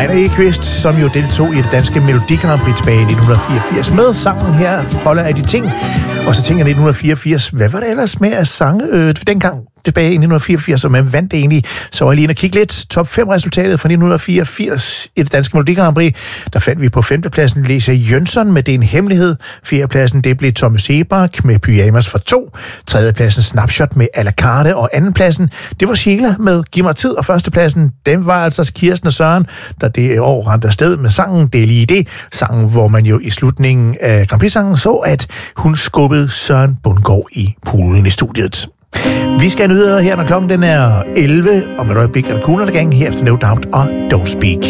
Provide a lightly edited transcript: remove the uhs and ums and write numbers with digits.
Ejner Eqvist, som jo deltog i det danske Melodi Grand Prix tilbage i 1984 med sangen her, Holder af de ting. Og så tænker jeg 1984, hvad var det ellers med at sange dengang tilbage i 1984, og man vandt egentlig. Så var jeg lige inde og kigge lidt. Top 5 resultatet fra 1984 i det danske Melodi Grand Prix. Der fandt vi på 5. pladsen Lisa Jønsson med Det er en hemmelighed. 4. pladsen, det blev Thomas Sebak med Pyjamas for 2. 3. pladsen Snapshot med A la carte. Og 2. pladsen, det var Sheila med Giv mig tid. Og 1. pladsen, den var altså Kirsten og Søren, der det år rendte afsted med sangen Det er lige det. Sangen, hvor man jo i slutningen af Grand Prix-sangen så, at hun skubbede Søren Bundgaard i poolen i studiet. Vi skal nyde her, når klokken den er 11, og med et øjeblik er der Cool Gang her efter No Doubt og Don't Speak.